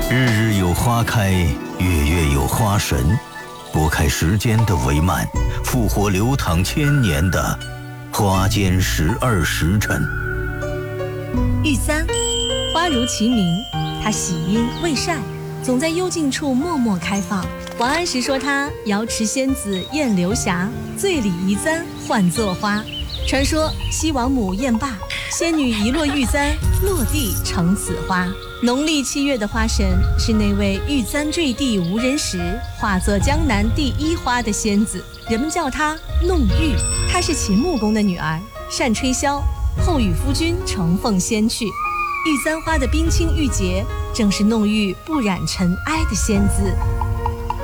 日日有花开，月月有花神，拨开时间的帷幔，复活流淌千年的花间12时辰。 玉簪，花如其名，它喜阴未晒，总在幽静处默默开放。王安石说它瑶池仙子宴流霞，醉里移簪换作花。传说西王母宴罢，仙女遗落玉簪，落地成此花。农历7月的花神是那位玉簪坠地无人识，化作江南第1花的仙子，人们叫她弄玉。她是秦穆公的女儿，善吹箫，后与夫君承奉仙去。玉簪花的冰清玉洁，正是弄玉不染尘埃的仙姿。